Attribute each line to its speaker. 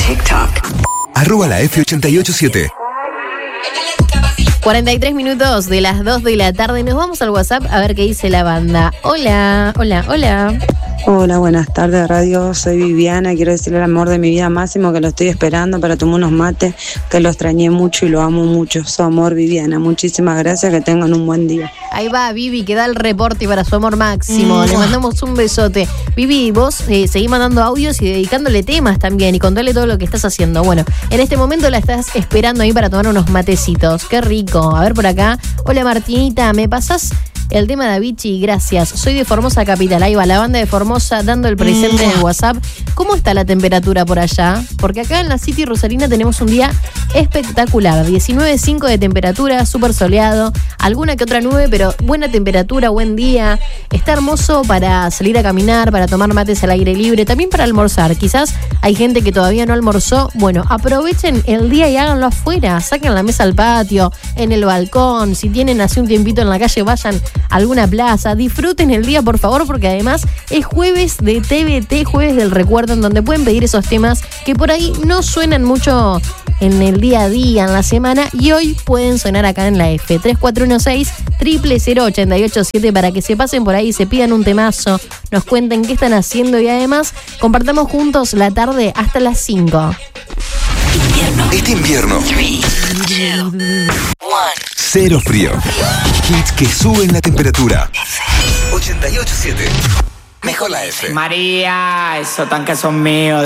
Speaker 1: TikTok.
Speaker 2: @la F887.
Speaker 3: 43 minutos de las 2 de la tarde. Nos vamos al WhatsApp a ver qué dice la banda. Hola.
Speaker 4: Hola, buenas tardes, radio. Soy Viviana. Quiero decirle al amor de mi vida, Máximo, que lo estoy esperando para tomar unos mates, que lo extrañé mucho y lo amo mucho. Su amor, Viviana. Muchísimas gracias, que tengan un buen día.
Speaker 3: Ahí va Vivi, que da el reporte para su amor Máximo. Le mandamos un besote. Vivi, vos seguís mandando audios y dedicándole temas también y contale todo lo que estás haciendo. Bueno, en este momento la estás esperando ahí para tomar unos matecitos. Qué rico. A ver por acá. Hola Martinita, ¿me pasás el tema de Avicii? Gracias. Soy de Formosa Capital. Ahí va la banda de Formosa dando el presente en el WhatsApp. ¿Cómo está la temperatura por allá? Porque acá en la City Rosarina tenemos un día espectacular. 19.5 de temperatura, súper soleado. Alguna que otra nube, pero buena temperatura, buen día. Está hermoso para salir a caminar, para tomar mates al aire libre, también para almorzar. Quizás hay gente que todavía no almorzó. Bueno, aprovechen el día y háganlo afuera. Saquen la mesa al patio, en el balcón. Si tienen así un tiempito en la calle, vayan a alguna plaza. Disfruten el día, por favor, porque además es jueves de TBT, jueves del recuerdo, en donde pueden pedir esos temas que por ahí no suenan mucho en el día a día, en la semana, y hoy pueden sonar acá en la F. 3416-000887 para que se pasen por ahí, se pidan un temazo, nos cuenten qué están haciendo y además compartamos juntos la tarde hasta las 5.
Speaker 2: Este invierno.
Speaker 1: 3, 2, 1.
Speaker 2: Cero frío. Hits que suben la temperatura. 88.7. Mejor la F.
Speaker 5: María, esos tanques son míos.